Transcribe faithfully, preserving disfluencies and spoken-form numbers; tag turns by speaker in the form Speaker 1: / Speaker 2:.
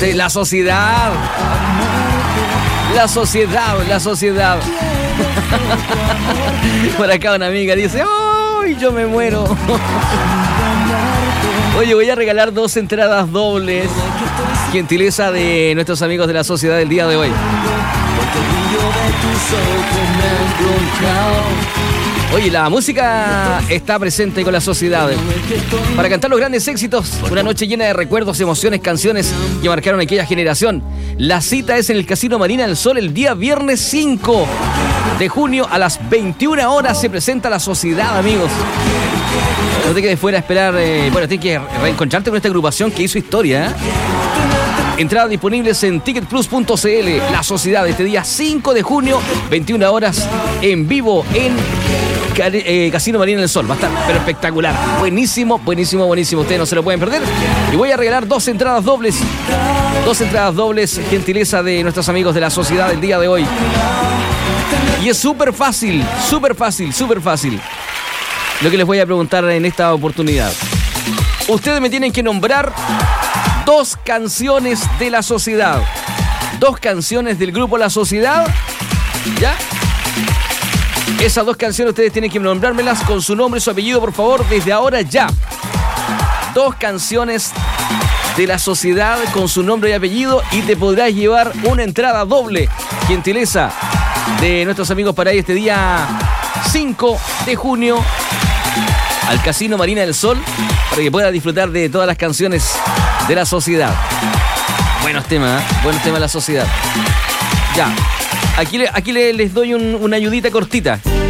Speaker 1: De la sociedad. La sociedad, la sociedad. Por acá una amiga dice, ¡ay, yo me muero! Oye, voy a regalar dos entradas dobles. Gentileza de nuestros amigos de la sociedad del día de hoy. Oye, la música está presente con la sociedad para cantar los grandes éxitos. Una noche llena de recuerdos, emociones, canciones que marcaron aquella generación. La cita es en el Casino Marina del Sol el día viernes cinco de junio a las veintiuna horas. Se presenta la sociedad, amigos. No te quedes fuera a esperar. Eh, bueno, tienes que reencontrarte con esta agrupación que hizo historia, ¿eh? Entradas disponibles en ticket plus punto c l. La sociedad este día cinco de junio, veintiuna horas, en vivo en eh, Casino Marina del Sol. Va a estar pero espectacular. Buenísimo, buenísimo, buenísimo. Ustedes no se lo pueden perder. Y voy a regalar dos entradas dobles. Dos entradas dobles, gentileza de nuestros amigos de la sociedad del día de hoy. Y es súper fácil, súper fácil, súper fácil lo que les voy a preguntar en esta oportunidad. Ustedes me tienen que nombrar dos canciones de la sociedad. Dos canciones del grupo La Sociedad. ¿Ya? Esas dos canciones ustedes tienen que nombrármelas con su nombre y su apellido, por favor, desde ahora ya. Dos canciones de La Sociedad con su nombre y apellido y te podrás llevar una entrada doble. Gentileza de nuestros amigos para ir este día cinco de junio al Casino Marina del Sol para que puedas disfrutar de todas las canciones de La Sociedad. Buenos temas, ¿eh? Buenos temas de La Sociedad. Ya, aquí, le, aquí le, les doy un, una ayudita cortita.